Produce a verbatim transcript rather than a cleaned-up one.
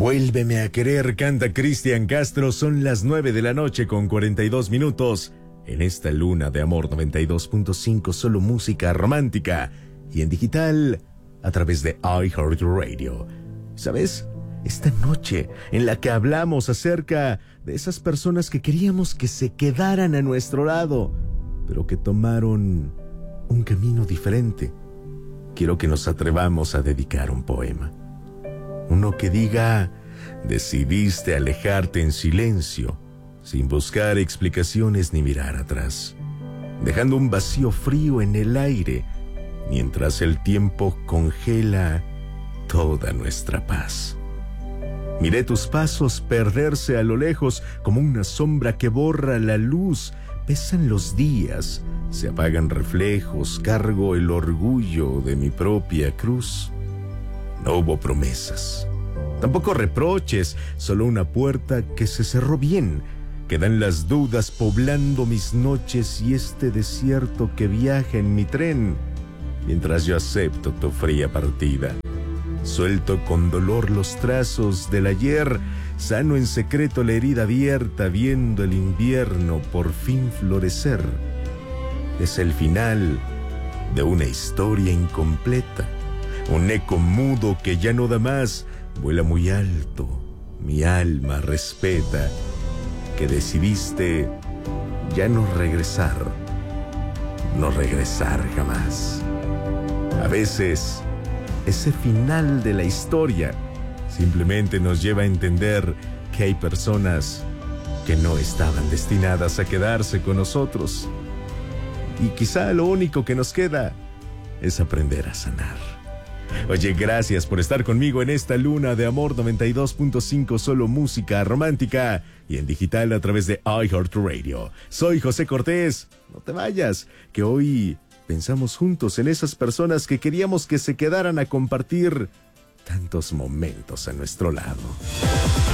Vuélveme a querer, canta Cristian Castro. Son las nueve de la noche con cuarenta y dos minutos. En esta luna de amor noventa y dos punto cinco, solo música romántica. Y en digital, a través de iHeartRadio. ¿Sabes? Esta noche en la que hablamos acerca de esas personas que queríamos que se quedaran a nuestro lado, pero que tomaron un camino diferente. Quiero que nos atrevamos a dedicar un poema. Uno que diga: decidiste alejarte en silencio, sin buscar explicaciones ni mirar atrás, dejando un vacío frío en el aire, mientras el tiempo congela toda nuestra paz. Miré tus pasos perderse a lo lejos como una sombra que borra la luz. Pesan los días, se apagan reflejos, cargo el orgullo de mi propia cruz. No hubo promesas, tampoco reproches, solo una puerta que se cerró bien. Quedan las dudas poblando mis noches y este desierto que viaja en mi tren, mientras yo acepto tu fría partida. Suelto con dolor los trazos del ayer, sano en secreto la herida abierta, viendo el invierno por fin florecer. Es el final de una historia incompleta, un eco mudo que ya no da más. Vuela muy alto, mi alma respeta que decidiste ya no regresar, no regresar jamás. A veces, ese final de la historia simplemente nos lleva a entender que hay personas que no estaban destinadas a quedarse con nosotros. Y quizá lo único que nos queda es aprender a sanar. Oye, gracias por estar conmigo en esta luna de amor noventa y dos punto cinco, solo música romántica y en digital a través de iHeartRadio. Soy José Cortés. No te vayas, que hoy pensamos juntos en esas personas que queríamos que se quedaran a compartir tantos momentos a nuestro lado.